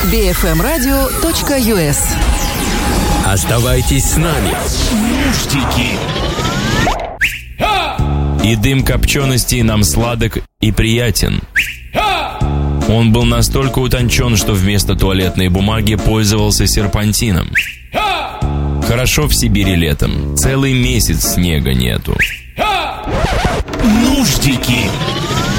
bfmradio.us. Оставайтесь с нами. Нуждики. И дым копченостей нам сладок и приятен. Он был настолько утончен, что вместо туалетной бумаги пользовался серпантином. Хорошо в Сибири летом. Целый месяц снега нету. Нуждики.